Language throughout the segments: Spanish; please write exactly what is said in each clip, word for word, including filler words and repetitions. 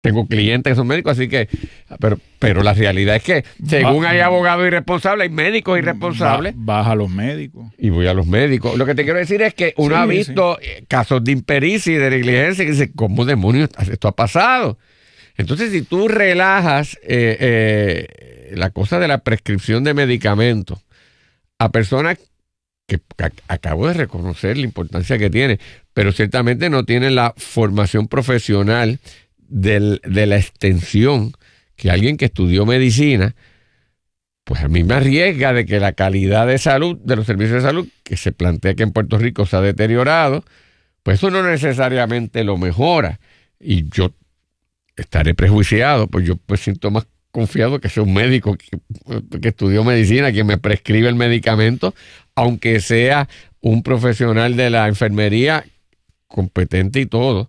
tengo clientes que son médicos, así que, pero, pero la realidad es que según hay abogados irresponsables, hay médicos irresponsables. Baja a los médicos. Y voy a los médicos. Lo que te quiero decir es que uno sí, ha visto sí. casos de impericia y de negligencia que dice, ¿cómo demonios esto ha pasado? Entonces, si tú relajas eh, eh, la cosa de la prescripción de medicamentos a personas que a, acabo de reconocer la importancia que tiene, pero ciertamente no tienen la formación profesional del, de la extensión que alguien que estudió medicina, pues a mí me arriesga de que la calidad de salud, de los servicios de salud, que se plantea que en Puerto Rico se ha deteriorado, pues eso no necesariamente lo mejora. Y yo estaré prejuiciado, pues yo pues siento más confiado que sea un médico que, que estudió medicina, quien me prescribe el medicamento, aunque sea un profesional de la enfermería competente y todo.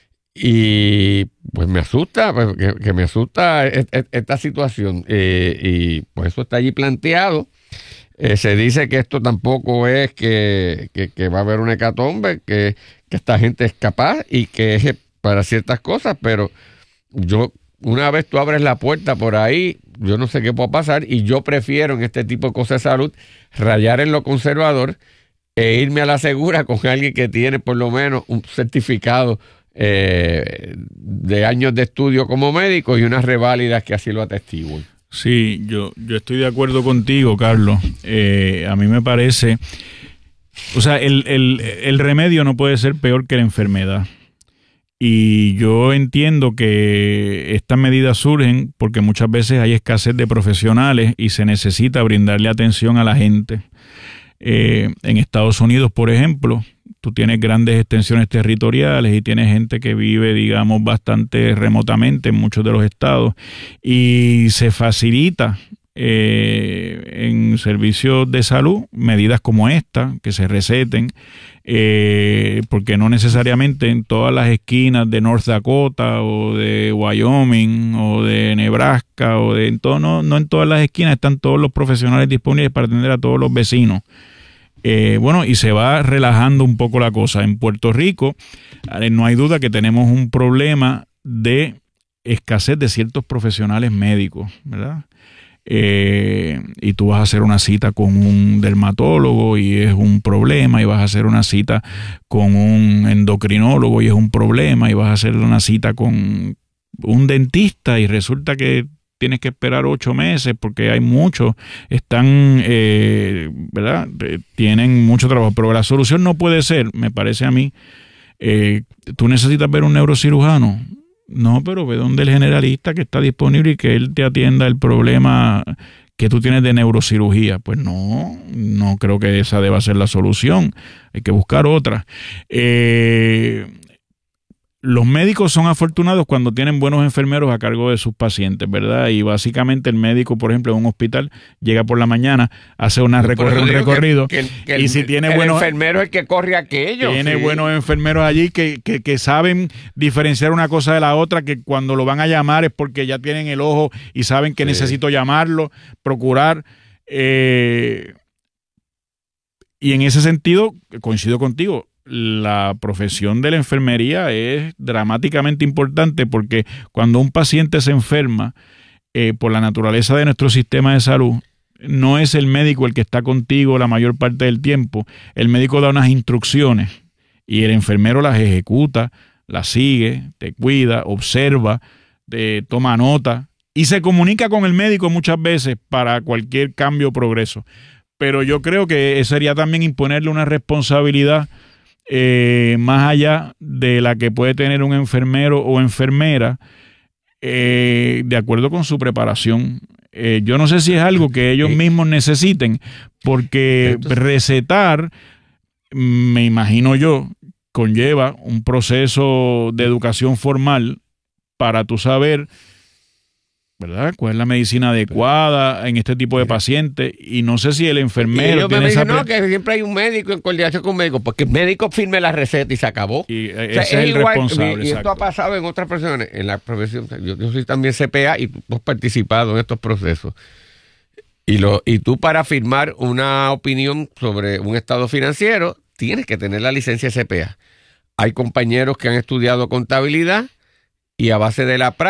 Y pues me asusta, pues, que, que me asusta et, et, esta situación. Eh, y pues eso está allí planteado. Eh, se dice que esto tampoco es que, que, que va a haber una hecatombe, que, que esta gente es capaz y que es para ciertas cosas, pero yo, una vez tú abres la puerta por ahí, yo no sé qué puede pasar, y yo prefiero en este tipo de cosas de salud rayar en lo conservador e irme a la segura con alguien que tiene por lo menos un certificado eh, de años de estudio como médico y unas reválidas que así lo atestiguan. Sí, yo, yo estoy de acuerdo contigo, Carlos. Eh, a mí me parece, o sea, el, el, el remedio no puede ser peor que la enfermedad. Y yo entiendo que estas medidas surgen porque muchas veces hay escasez de profesionales y se necesita brindarle atención a la gente. Eh, en Estados Unidos, por ejemplo, tú tienes grandes extensiones territoriales y tienes gente que vive, digamos, bastante remotamente en muchos de los estados y se facilita eh, en servicios de salud medidas como esta, que se receten, eh, porque no necesariamente en todas las esquinas de North Dakota o de Wyoming o de Nebraska o de en todo, no, no en todas las esquinas están todos los profesionales disponibles para atender a todos los vecinos. Eh, bueno, y se va relajando un poco la cosa. En Puerto Rico no hay duda que tenemos un problema de escasez de ciertos profesionales médicos, ¿verdad? Eh, y tú vas a hacer una cita con un dermatólogo y es un problema, y vas a hacer una cita con un endocrinólogo y es un problema, y vas a hacer una cita con un dentista y resulta que tienes que esperar ocho meses porque hay muchos, están, eh, ¿verdad? Tienen mucho trabajo, pero la solución no puede ser, me parece a mí, eh, tú necesitas ver un neurocirujano. No, pero ve donde el generalista que está disponible y que él te atienda el problema que tú tienes de neurocirugía. Pues no, no creo que esa deba ser la solución. Hay que buscar otra. Eh, los médicos son afortunados cuando tienen buenos enfermeros a cargo de sus pacientes, ¿verdad? Y básicamente el médico, por ejemplo, en un hospital, llega por la mañana, hace una recor- un recorrido que, que, que y el, si tiene el buenos... enfermero es el que corre aquello. Tiene sí. buenos enfermeros allí que, que, que saben diferenciar una cosa de la otra, que cuando lo van a llamar es porque ya tienen el ojo y saben que sí. necesito llamarlo, procurar... Eh, y en ese sentido, coincido contigo, la profesión de la enfermería es dramáticamente importante porque cuando un paciente se enferma, eh, por la naturaleza de nuestro sistema de salud, no es el médico el que está contigo la mayor parte del tiempo. El médico da unas instrucciones y el enfermero las ejecuta, las sigue, te cuida, observa, te toma nota y se comunica con el médico muchas veces para cualquier cambio o progreso. Pero yo creo que sería también imponerle una responsabilidad Eh, más allá de la que puede tener un enfermero o enfermera, eh, de acuerdo con su preparación. Eh, yo no sé si es algo que ellos mismos necesiten, porque recetar, me imagino yo, conlleva un proceso de educación formal para tú saber, ¿verdad?, cuál es la medicina adecuada en este tipo de pacientes, y no sé si el enfermero... Y ellos tiene me dicen, esa no, que siempre hay un médico en coordinación con un médico, porque el médico firme la receta y se acabó. Y ese o sea, es, es el igual, responsable. Y, y esto ha pasado en otras profesiones, en la profesión, yo, yo soy también C P A y tú has participado en estos procesos. Y, lo, y tú para firmar una opinión sobre un estado financiero, tienes que tener la licencia C P A. Hay compañeros que han estudiado contabilidad y a base de la práctica